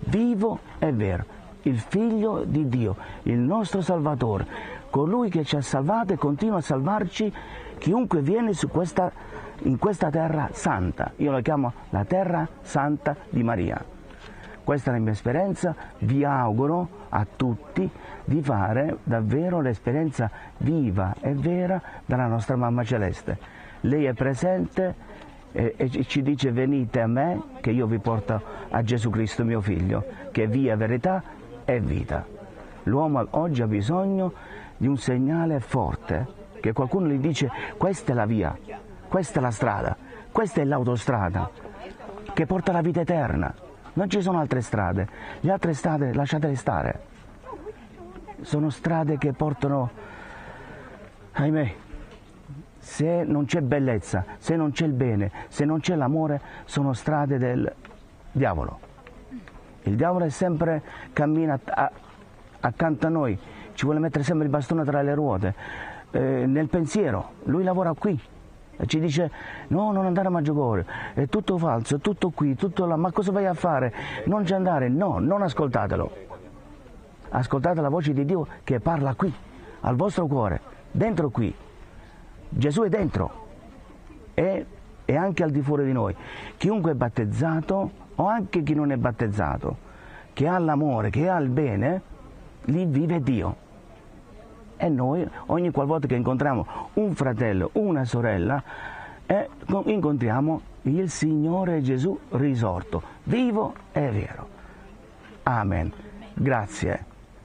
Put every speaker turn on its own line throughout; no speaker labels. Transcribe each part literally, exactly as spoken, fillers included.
vivo e vero, il Figlio di Dio, il nostro Salvatore, colui che ci ha salvato e continua a salvarci chiunque viene su questa, in questa terra santa. Io la chiamo la terra santa di Maria. Questa è la mia esperienza, vi auguro a tutti di fare davvero l'esperienza viva e vera della nostra Mamma Celeste. Lei è presente e, e ci dice: venite a me che io vi porto a Gesù Cristo mio Figlio, che è via, verità e vita. L'uomo oggi ha bisogno di un segnale forte, che qualcuno gli dice: questa è la via, questa è la strada, questa è l'autostrada che porta alla vita eterna. Non ci sono altre strade, le altre strade lasciatele stare, sono strade che portano, ahimè, se non c'è bellezza, se non c'è il bene, se non c'è l'amore, sono strade del diavolo. Il diavolo è sempre cammina a, accanto a noi, ci vuole mettere sempre il bastone tra le ruote, eh, nel pensiero, lui lavora qui. E ci dice: no, non andare a Maggiogorrio, è tutto falso, è tutto qui, tutto là, ma cosa vai a fare? Non ci andare, no, non ascoltatelo. Ascoltate la voce di Dio che parla qui, al vostro cuore, dentro qui. Gesù è dentro e, e anche al di fuori di noi. Chiunque è battezzato, o anche chi non è battezzato, che ha l'amore, che ha il bene, lì vive Dio. E noi, ogni qualvolta che incontriamo un fratello, una sorella, eh, incontriamo il Signore Gesù risorto, vivo e vero. Amen. Grazie.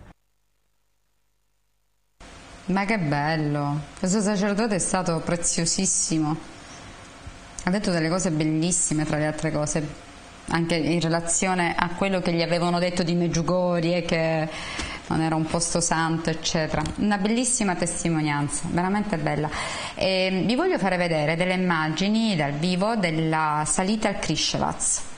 Ma che bello! Questo sacerdote è stato preziosissimo. Ha detto delle cose bellissime, tra le altre cose, anche in relazione a quello che gli avevano detto di Medjugorje, che non era un posto santo, eccetera. Una bellissima testimonianza, veramente bella. E vi voglio fare vedere delle immagini dal vivo della salita al Krishevats.